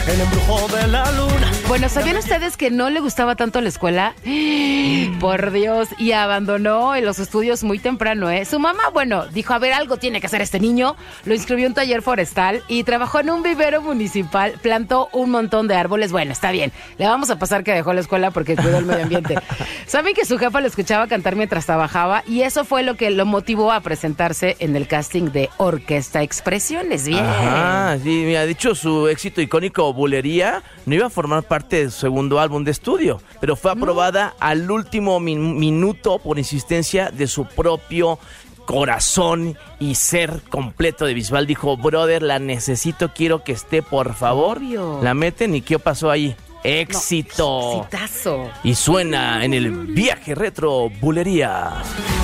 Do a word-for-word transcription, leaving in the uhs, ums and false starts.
el embrujo de la luna. Bueno, ¿sabían ustedes que no le gustaba tanto la escuela? Por Dios, y abandonó en los estudios muy temprano, ¿eh? Su mamá, bueno, dijo, a ver, algo tiene que hacer este niño. Lo inscribió en un taller forestal y trabajó en un vivero municipal. Plantó un montón de árboles. Bueno, está bien. Le vamos a pasar que dejó la escuela porque cuidó el medio ambiente. ¿Saben que su jefa lo escuchaba cantar mientras trabajaba? Y eso fue lo que lo motivó a presentarse en el casting de Orquesta Expresiones. Bien. Ajá, sí, mira, dicho su éxito icónico Bulería, no iba a formar parte de su segundo álbum de estudio, pero fue aprobada no. al último min- minuto por insistencia de su propio corazón y ser completo de Bisbal. Dijo, brother, la necesito, quiero que esté, por favor. Obvio. La meten y ¿qué pasó ahí? Éxito. No, exitazo. Y suena en el viaje retro Bulería.